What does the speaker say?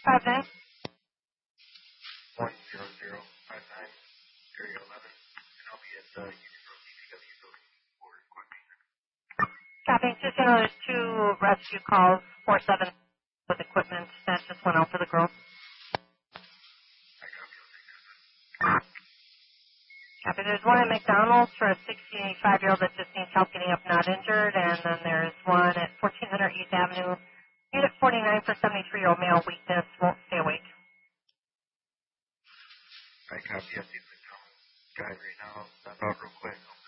59. 10059 area 11. And I'll be at Union Road DPW building for quick maintenance. Copy. Just there's 2 rescue calls, 47 with equipment that just went out for the girls. I copy. I'll take that. Copy. There's one at McDonald's for a 65-year-old that just needs help getting up, not injured, and then there's one at 1400 East Avenue, unit 49 for 73-year-old male, weakness, won't stay awake. I copy. I'll see the guy right now. Step out real quick.